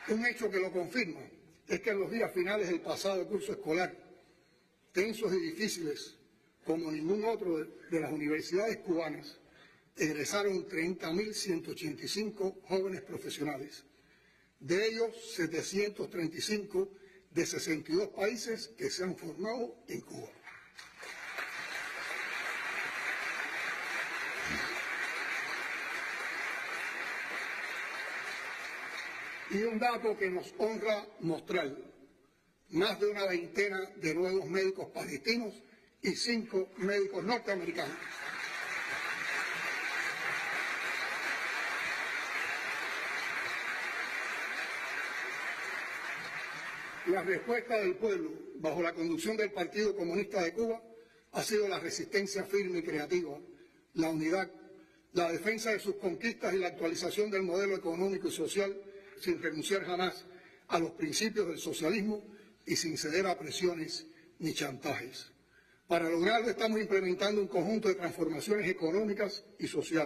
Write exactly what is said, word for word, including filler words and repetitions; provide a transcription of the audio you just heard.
Un hecho que lo confirma es que en los días finales del pasado curso escolar, tensos y difíciles, como ningún otro de las universidades cubanas, egresaron treinta mil ciento ochenta y cinco jóvenes profesionales, de ellos setecientos treinta y cinco de sesenta y dos países que se han formado en Cuba. Y un dato que nos honra mostrar, más de una veintena de nuevos médicos palestinos y cinco médicos norteamericanos. La respuesta del pueblo, bajo la conducción del Partido Comunista de Cuba, ha sido la resistencia firme y creativa, la unidad, la defensa de sus conquistas y la actualización del modelo económico y social, sin renunciar jamás a los principios del socialismo y sin ceder a presiones ni chantajes. Para lograrlo estamos implementando un conjunto de transformaciones económicas y sociales.